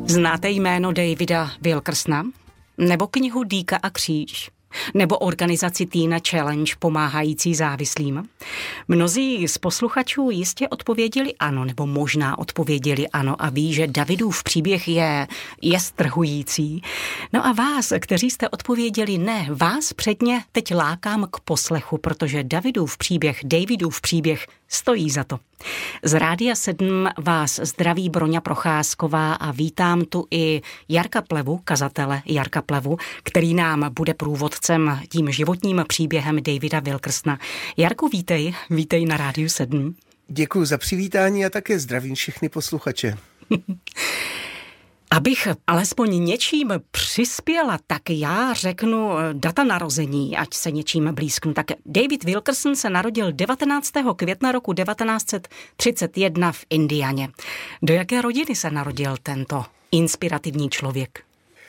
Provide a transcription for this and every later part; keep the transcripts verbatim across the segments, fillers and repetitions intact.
Znáte jméno Davida Wilkersona? Nebo knihu Dýka a kříž? Nebo organizaci Teen Challenge pomáhající závislým? Mnozí z posluchačů jistě odpověděli ano, nebo možná odpověděli ano a ví, že Davidův příběh je, je strhující. No a vás, kteří jste odpověděli ne, vás předně teď lákám k poslechu, protože Davidův příběh, Davidův příběh stojí za to. Z Rádia sedm vás zdraví Broňa Procházková a vítám tu i Jarka Plevu, kazatele Jarka Plevu, který nám bude průvodcem tím životním příběhem Davida Wilkersona. Jarku, vítej, vítej na Rádiu sedm. Děkuji za přivítání a také zdravím všechny posluchače. Abych alespoň něčím přispěla, tak já řeknu data narození, ať se něčím blízknu. Tak David Wilkerson se narodil devatenáctého května roku devatenáct set třicet jedna v Indianě. Do jaké rodiny se narodil tento inspirativní člověk?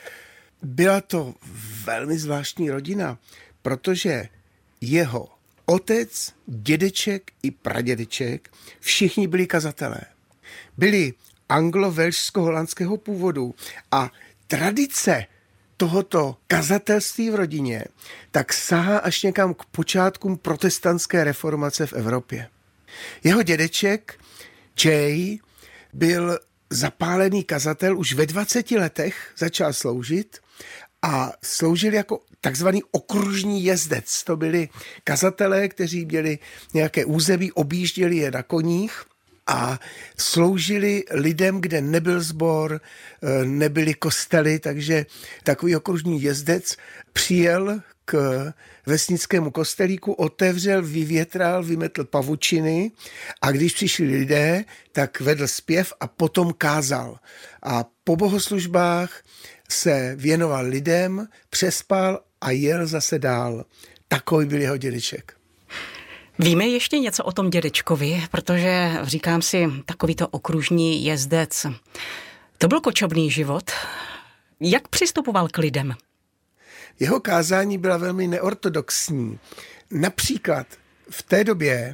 Byla to velmi zvláštní rodina, protože jeho otec, dědeček i pradědeček všichni byli kazatelé. Byli anglo-velšsko-holandského původu a tradice tohoto kazatelství v rodině tak sahá až někam k počátkům protestantské reformace v Evropě. Jeho dědeček Jay byl zapálený kazatel, už ve dvaceti letech začal sloužit a sloužil jako takzvaný okružní jezdec. To byli kazatelé, kteří měli nějaké území, objížděli je na koních a sloužili lidem, kde nebyl sbor, nebyly kostely, takže takový okružní jezdec přijel k vesnickému kostelíku, otevřel, vyvětral, vymetl pavučiny a když přišli lidé, tak vedl zpěv a potom kázal. A po bohoslužbách se věnoval lidem, přespal a jel zase dál. Takový byl jeho dědeček. Víme ještě něco o tom dědečkovi, protože říkám si, takovýto okružní jezdec. To byl kočovný život. Jak přistupoval k lidem? Jeho kázání byla velmi neortodoxní. Například v té době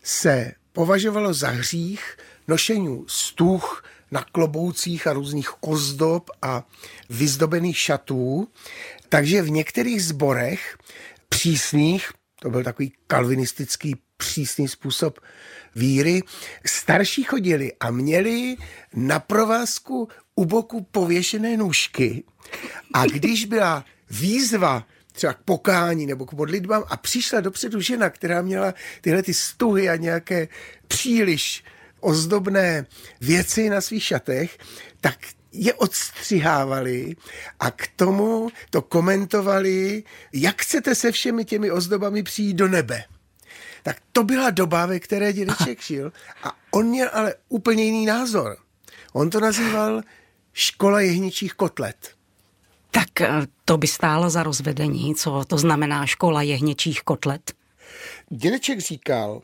se považovalo za hřích nošení stůh na kloboucích a různých ozdob a vyzdobených šatů. Takže v některých sborech přísných, to byl takový kalvinistický přísný způsob víry, starší chodili a měli na provázku u boku pověšené nůžky. A když byla výzva třeba k pokání nebo k modlitbám a přišla dopředu žena, která měla tyhle ty stuhy a nějaké příliš ozdobné věci na svých šatech, tak je odstřihávali a k tomu to komentovali, jak chcete se všemi těmi ozdobami přijít do nebe. Tak to byla doba, ve které dědeček žil a on měl ale úplně jiný názor. On to nazýval škola jehničích kotlet. Tak to by stálo za rozvedení, co to znamená škola jehněčích kotlet? Dědeček říkal,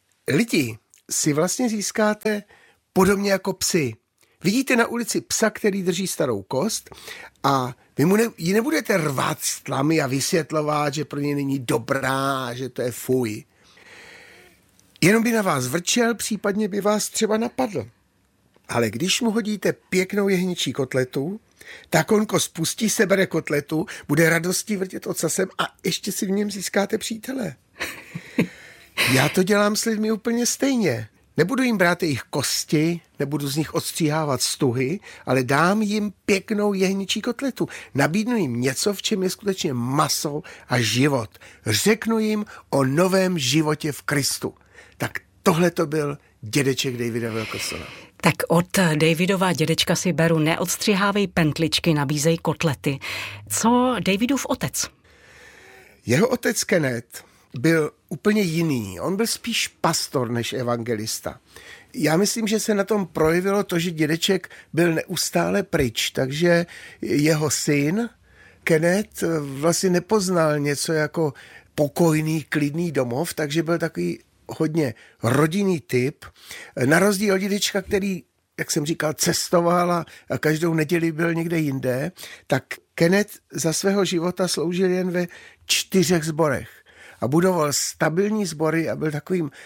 lidi si vlastně získáte podobně jako psy. Vidíte na ulici psa, který drží starou kost a vy mu ne, ji nebudete rvát s tlamy a vysvětlovat, že pro ně není dobrá, že to je fuj. Jenom by na vás vrčel, případně by vás třeba napadl. Ale když mu hodíte pěknou jehničí kotletu, tak on kost pustí, sebere kotletu, bude radostí vrtět ocasem a ještě si v něm získáte přítele. Já to dělám s lidmi úplně stejně. Nebudu jim brát jejich kosti, nebudu z nich odstříhávat stuhy, ale dám jim pěknou jehničí kotletu. Nabídnu jim něco, v čem je skutečně maso a život. Řeknu jim o novém životě v Kristu. Tak tohle to byl dědeček Davida Wilkersona. Tak od Davidova dědečka si beru, neodstřihávej pentličky, nabízej kotlety. Co Davidův otec? Jeho otec Kenneth byl úplně jiný. On byl spíš pastor než evangelista. Já myslím, že se na tom projevilo to, že dědeček byl neustále pryč, takže jeho syn Kenneth vlastně nepoznal něco jako pokojný, klidný domov, takže byl takový hodně rodinný typ. Na rozdíl od dědečka, který, jak jsem říkal, cestoval a každou neděli byl někde jinde, tak Kenneth za svého života sloužil jen ve čtyřech sborech a budoval stabilní sbory a byl takovým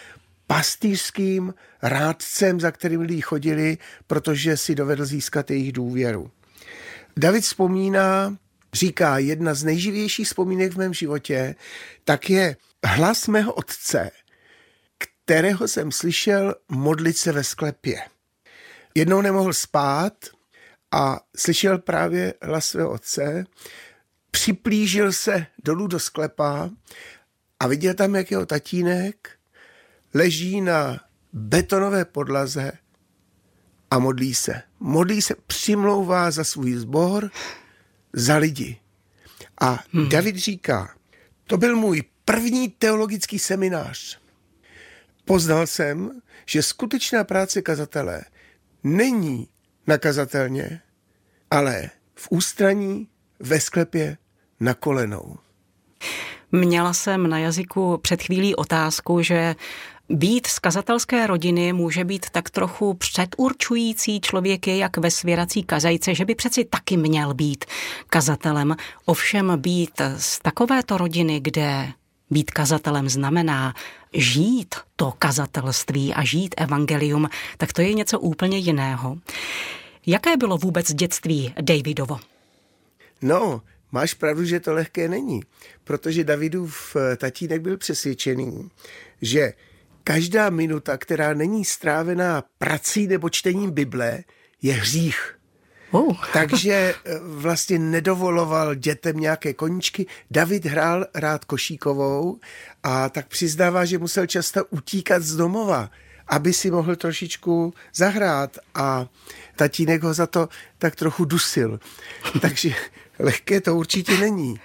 pastýřským rádcem, za kterým lidi chodili, protože si dovedl získat jejich důvěru. David vzpomíná, říká, jedna z nejživějších vzpomínek v mém životě, tak je hlas mého otce, kterého jsem slyšel modlit se ve sklepě. Jednou nemohl spát a slyšel právě hlas svého otce, připlížil se dolů do sklepa a viděl tam, jak jeho tatínek leží na betonové podlaze a modlí se. Modlí se, přimlouvá za svůj sbor, za lidi. A hmm. David říká, to byl můj první teologický seminář. Poznal jsem, že skutečná práce kazatele není na kazatelně, ale v ústraní, ve sklepě, na kolenou. Měla jsem na jazyku před chvílí otázku, že být z kazatelské rodiny může být tak trochu předurčující člověky, jak ve svěrací kazajce, že by přeci taky měl být kazatelem. Ovšem být z takovéto rodiny, kde být kazatelem znamená žít to kazatelství a žít evangelium, tak to je něco úplně jiného. Jaké bylo vůbec dětství Davidovo? No, máš pravdu, že to lehké není, protože Davidův tatínek byl přesvědčený, že každá minuta, která není strávená prací nebo čtením Bible, je hřích. Oh. Takže vlastně nedovoloval dětem nějaké koníčky. David hrál rád košíkovou a tak přiznává, že musel často utíkat z domova, aby si mohl trošičku zahrát a tatínek ho za to tak trochu dusil. Takže lehké to určitě není.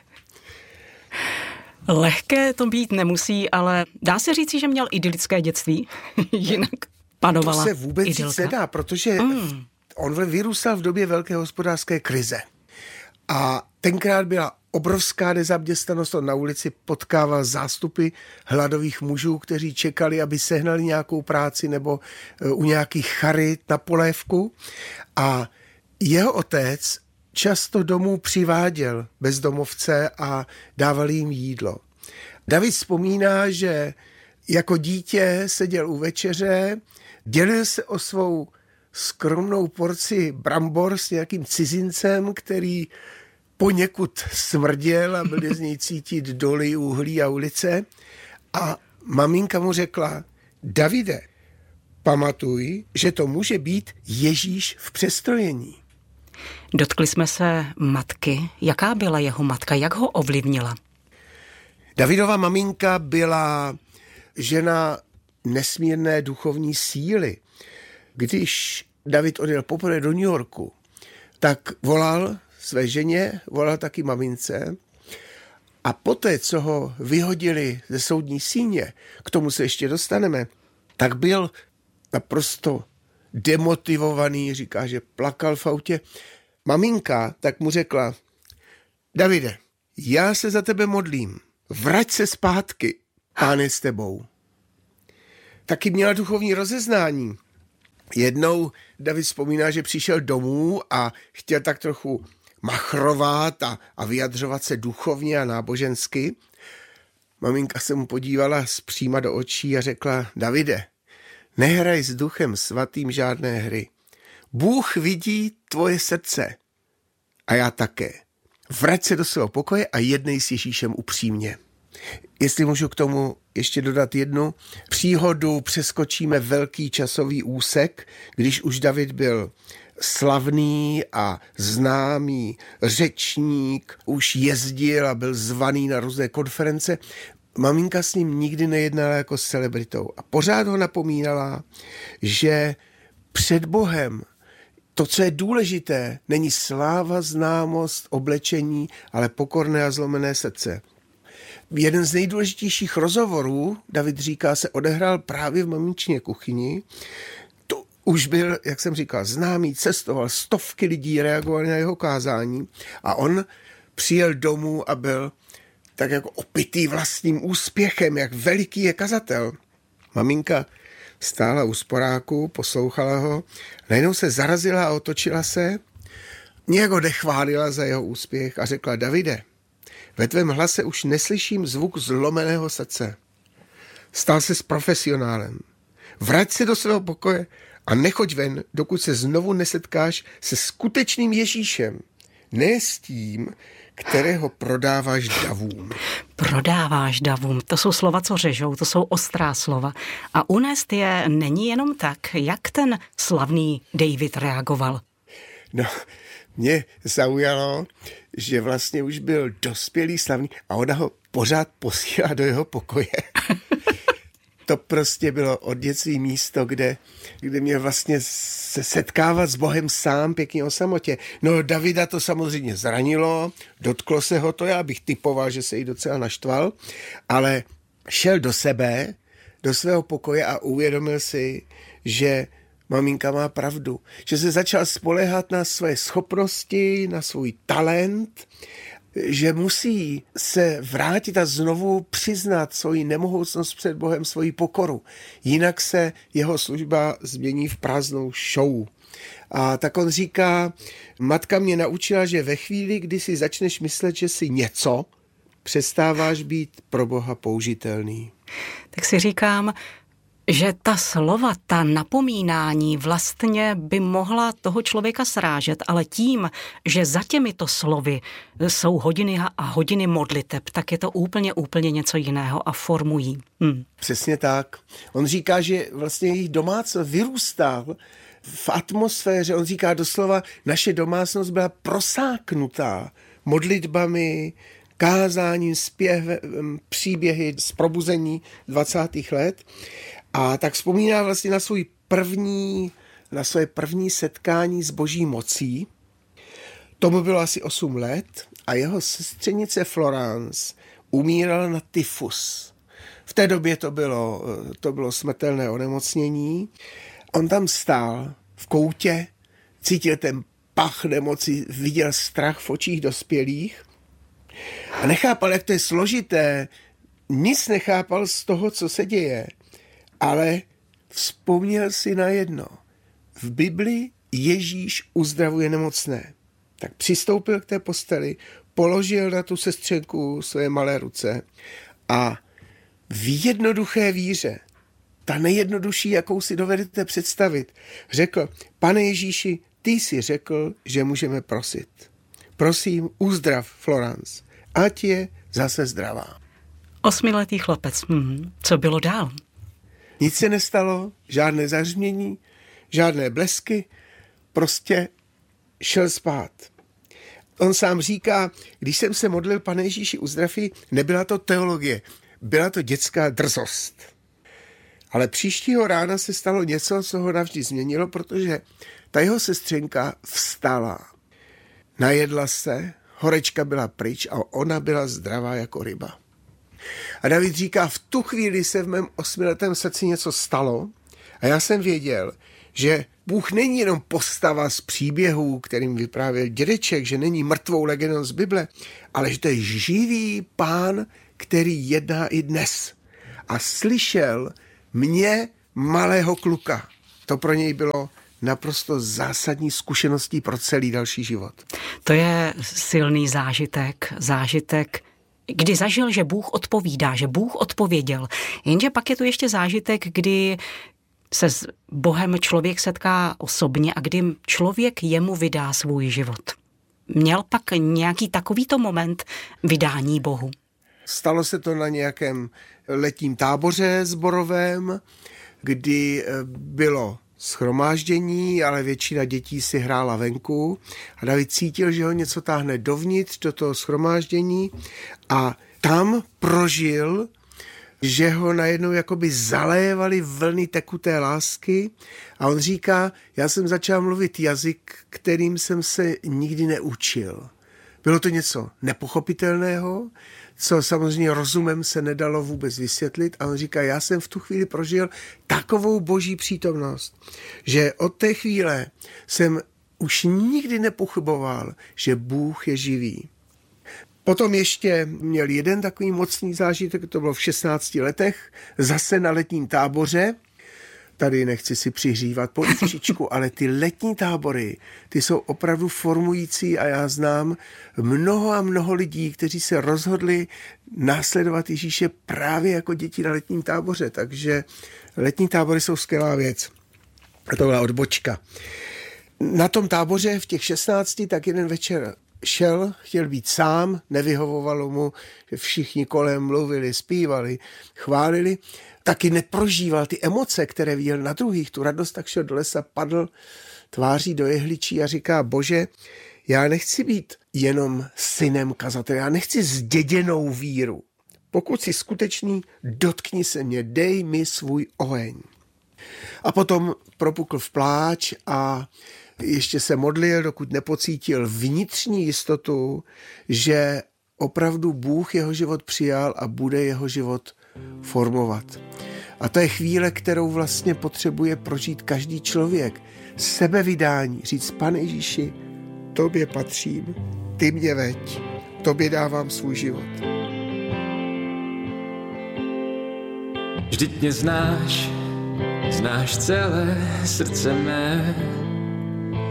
Lehké to být nemusí, ale dá se říci, že měl idylické dětství. Jinak panovala to se vůbec idylka. Říct nedá, protože mm. on vyrůstal v době velké hospodářské krize. A tenkrát byla obrovská nezaměstnanost, on na ulici potkával zástupy hladových mužů, kteří čekali, aby sehnali nějakou práci nebo u nějakých charit na polévku. A jeho otec často domů přiváděl bezdomovce a dával jim jídlo. David vzpomíná, že jako dítě seděl u večeře, dělil se o svou skromnou porci brambor s nějakým cizincem, který poněkud smrděl a byly z něj cítit doly, uhlí a ulice. A maminka mu řekla, Davide, pamatuj, že to může být Ježíš v přestrojení. Dotkli jsme se matky. Jaká byla jeho matka? Jak ho ovlivnila? Davidova maminka byla žena nesmírné duchovní síly. Když David odjel poprvé do New Yorku, tak volal své ženě, volal taky mamince a poté, co ho vyhodili ze soudní síně, k tomu se ještě dostaneme, tak byl naprosto demotivovaný, říká, že plakal v autě. Maminka tak mu řekla, Davide, já se za tebe modlím, vrať se zpátky, Pán je s tebou. Taky měla duchovní rozeznání. Jednou David vzpomíná, že přišel domů a chtěl tak trochu machrovat a, a vyjadřovat se duchovně a nábožensky. Maminka se mu podívala zpříma do očí a řekla, Davide, nehraj s Duchem Svatým žádné hry. Bůh vidí tvoje srdce a já také. Vrať se do svého pokoje a jednej s Ježíšem upřímně. Jestli můžu k tomu ještě dodat jednu příhodu, přeskočíme velký časový úsek, když už David byl slavný a známý řečník, už jezdil a byl zvaný na různé konference. Maminka s ním nikdy nejednala jako s celebritou a pořád ho napomínala, že před Bohem to, co je důležité, není sláva, známost, oblečení, ale pokorné a zlomené srdce. Jeden z nejdůležitějších rozhovorů, David říká, se odehrál právě v maminčině kuchyni. To už byl, jak jsem říkal, známý, cestoval, stovky lidí reagovali na jeho kázání a on přijel domů a byl tak jako opitý vlastním úspěchem, jak veliký je kazatel. Maminka stála u sporáku, poslouchala ho, najednou se zarazila a otočila se, nějak ho nechválila za jeho úspěch a řekla, Davide, ve tvém hlase už neslyším zvuk zlomeného srdce. Stal se s profesionálem. Vrať se do svého pokoje a nechoď ven, dokud se znovu nesetkáš se skutečným Ježíšem. Ne s tím, kterého prodáváš davům. Prodáváš davům, to jsou slova, co řežou, to jsou ostrá slova. A unést je není jenom tak, jak ten slavný David reagoval. No, mě zaujalo, že vlastně už byl dospělý, slavný a ona ho pořád posílá do jeho pokoje. To prostě bylo od dětství místo, kde, kde měl vlastně se setkávat s Bohem sám pěkně o samotě. No Davida to samozřejmě zranilo, dotklo se ho to, já bych typoval, že se jí docela naštval, ale šel do sebe, do svého pokoje a uvědomil si, že maminka má pravdu, že se začal spoléhat na své schopnosti, na svůj talent, že musí se vrátit a znovu přiznat svoji nemohoucnost před Bohem, svoji pokoru. Jinak se jeho služba změní v prázdnou show. A tak on říká, matka mě naučila, že ve chvíli, kdy si začneš myslet, že jsi něco, přestáváš být pro Boha použitelný. Tak si říkám, že ta slova, ta napomínání vlastně by mohla toho člověka srážet, ale tím, že za těmito slovy jsou hodiny a hodiny modliteb, tak je to úplně, úplně něco jiného a formují. Hmm. Přesně tak. On říká, že vlastně jejich domácnost vyrůstal v atmosféře, on říká doslova, naše domácnost byla prosáknutá modlitbami, kázáním, zpěvem, příběhy z probuzení dvacátých let. A tak vzpomíná vlastně na svůj první, na své první setkání s Boží mocí. Tomu bylo asi osm let a jeho sestřenice Florence umírala na tyfus. V té době to bylo, to bylo smrtelné onemocnění. On tam stál v koutě, cítil ten pach nemoci, viděl strach v očích dospělých a nechápal, jak to je složité. Nic nechápal z toho, co se děje. Ale vzpomněl si na jedno. V Bibli Ježíš uzdravuje nemocné. Tak přistoupil k té posteli, položil na tu sestřenku své malé ruce a v jednoduché víře, ta nejjednodušší, jakou si dovedete představit, řekl, Pane Ježíši, ty jsi řekl, že můžeme prosit. Prosím, uzdrav Florence, ať je zase zdravá. Osmiletý chlapec. Hmm. Co bylo dál? Nic se nestalo, žádné zařmění, žádné blesky, prostě šel spát. On sám říká, když jsem se modlil, Pane Ježíši, uzdraví, nebyla to teologie, byla to dětská drzost. Ale příštího rána se stalo něco, co ho navždy změnilo, protože ta jeho sestřenka vstala. Najedla se, horečka byla pryč a ona byla zdravá jako ryba. A David říká, v tu chvíli se v mém osmiletém srdci něco stalo a já jsem věděl, že Bůh není jenom postava z příběhů, kterým vyprávěl dědeček, že není mrtvou legendou z Bible, ale že to je živý Pán, který jedná i dnes. A slyšel mě, malého kluka. To pro něj bylo naprosto zásadní zkušeností pro celý další život. To je silný zážitek, zážitek, kdy zažil, že Bůh odpovídá, že Bůh odpověděl. Jenže pak je tu ještě zážitek, kdy se s Bohem člověk setká osobně a kdy člověk jemu vydá svůj život. Měl pak nějaký takovýto moment vydání Bohu? Stalo se to na nějakém letním táboře sborovém, kdy bylo shromáždění, ale většina dětí si hrála venku a David cítil, že ho něco táhne dovnitř do toho shromáždění a tam prožil, že ho najednou jakoby zalévaly vlny tekuté lásky a on říká, já jsem začal mluvit jazyk, kterým jsem se nikdy neučil. Bylo to něco nepochopitelného, co samozřejmě rozumem se nedalo vůbec vysvětlit a on říká, já jsem v tu chvíli prožil takovou boží přítomnost, že od té chvíle jsem už nikdy nepochyboval, že Bůh je živý. Potom ještě měl jeden takový mocný zážitek, to bylo v šestnácti letech, zase na letním táboře. tady nechci si přihřívat polívčičku, ale ty letní tábory, ty jsou opravdu formující a já znám mnoho a mnoho lidí, kteří se rozhodli následovat Ježíše právě jako děti na letním táboře, takže letní tábory jsou skvělá věc. A to byla odbočka. Na tom táboře v těch šestnácti tak jeden večer šel, chtěl být sám, nevyhovovalo mu, že všichni kolem mluvili, zpívali, chválili, taky neprožíval ty emoce, které viděl na druhých, tu radost, tak šel do lesa, padl tváří do jehličí a říká: Bože, já nechci být jenom synem kazatele, já nechci zděděnou víru. Pokud jsi skutečný, dotkni se mě, dej mi svůj oheň. A potom propukl v pláč a ještě se modlil, dokud nepocítil vnitřní jistotu, že opravdu Bůh jeho život přijal a bude jeho život formovat. A to je chvíle, kterou vlastně potřebuje prožít každý člověk. Sebevydání, říct: Pane Ježíši, tobě patřím, ty mě veď, tobě dávám svůj život. Vždyť mě znáš, znáš celé srdce mé.